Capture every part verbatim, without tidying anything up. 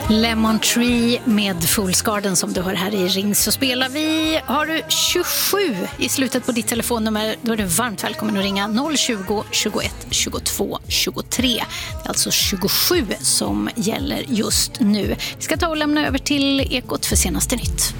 Lemon Tree med Fool's Garden som du hör här i Ring så spelar vi. Har du tjugosju i slutet på ditt telefonnummer, då är du varmt välkommen att ringa noll tjugo, tjugoett, tjugotvå, tjugotre. Det är alltså tjugosju som gäller just nu. Vi ska ta och lämna över till Ekot för senaste nytt.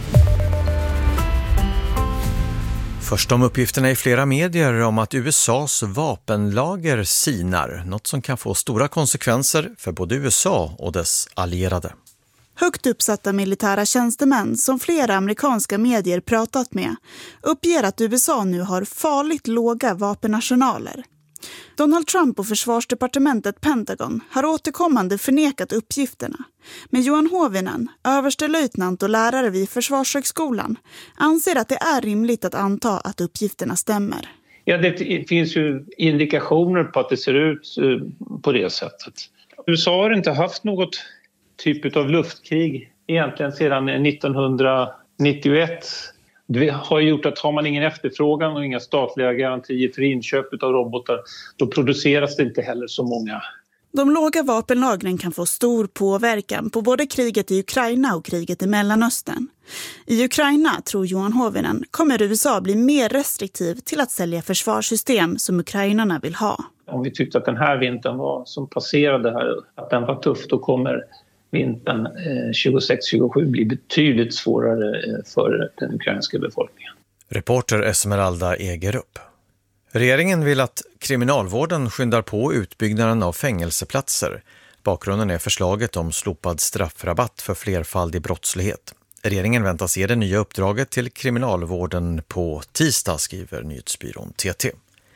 Först om uppgifterna i flera medier om att U S A:s vapenlager sinar, något som kan få stora konsekvenser för både U S A och dess allierade. Högt uppsatta militära tjänstemän som flera amerikanska medier pratat med uppger att U S A nu har farligt låga vapenarsenaler. Donald Trump och försvarsdepartementet Pentagon har återkommande förnekat uppgifterna. Men Johan Hovinen, överstelöjtnant och lärare vid Försvarshögskolan, anser att det är rimligt att anta att uppgifterna stämmer. Ja, det finns ju indikationer på att det ser ut på det sättet. U S A har inte haft något typ av luftkrig egentligen sedan nittonhundranittioett. Det har gjort att har man ingen efterfrågan och inga statliga garantier för inköp av robotar, då produceras det inte heller så många. De låga vapenlagren kan få stor påverkan på både kriget i Ukraina och kriget i Mellanöstern. I Ukraina, tror Johan Hovinen, kommer U S A bli mer restriktiv till att sälja försvarssystem som ukrainarna vill ha. Om vi tyckte att den här vintern var, som passerade här, att den var tuff, då kommer vintern tjugosex tjugosju blir betydligt svårare för den ukrainska befolkningen. Reporter Esmeralda Egerup. Regeringen vill att kriminalvården skyndar på utbyggnaden av fängelseplatser. Bakgrunden är förslaget om slopad straffrabatt för flerfaldig brottslighet. Regeringen väntas ge det nya uppdraget till kriminalvården på tisdag, skriver nyhetsbyrån T T.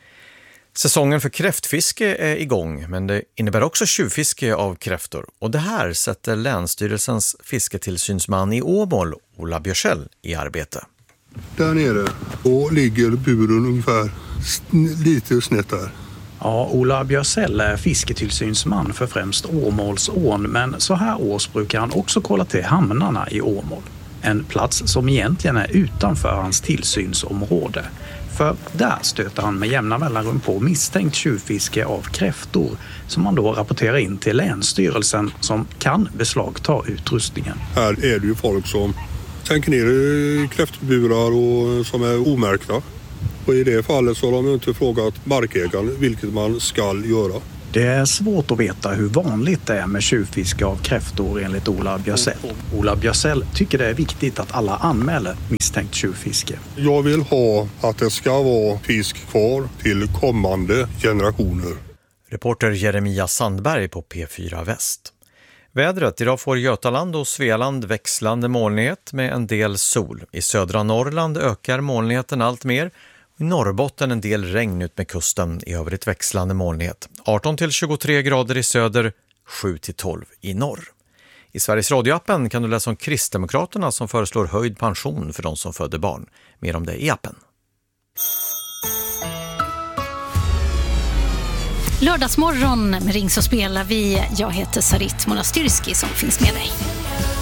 Säsongen för kräftfiske är igång, men det innebär också tjuvfiske av kräftor. Och det här sätter Länsstyrelsens fisketillsynsman i Åmål, Ola Björsell, i arbete. Där nere och ligger buren ungefär lite snett där. Ja, Ola Björsell är fisketillsynsman för främst Åmålsån, men så här års brukar han också kolla till hamnarna i Åmål. En plats som egentligen är utanför hans tillsynsområde. För där stöter han med jämna mellanrum på misstänkt tjuvfiske av kräftor som man då rapporterar in till Länsstyrelsen som kan beslagta utrustningen. Här är det ju folk som tänker ner i kräftburar och som är omärkta. Och i det fallet så har de inte frågat markägaren vilket man ska göra. Det är svårt att veta hur vanligt det är med tjuvfiske av kräftor enligt Ola Björsell. Ola Björsell tycker det är viktigt att alla anmäler misstänkt tjuvfiske. Jag vill ha att det ska vara fisk kvar till kommande generationer. Reporter Jeremia Sandberg på P fyra Väst. Vädret, idag får Götaland och Svealand växlande molnighet med en del sol. I södra Norrland ökar molnigheten allt mer. I Norrbotten en del regn ut med kusten, i övrigt växlande molnighet. arton till tjugotre grader i söder, sju till tolv i norr. I Sveriges radioappen kan du läsa om Kristdemokraterna som föreslår höjd pension för de som föder barn. Mer om det i appen. Lördagsmorgon med Ring så spelar vi. Jag heter Sarit Monastyrski som finns med dig.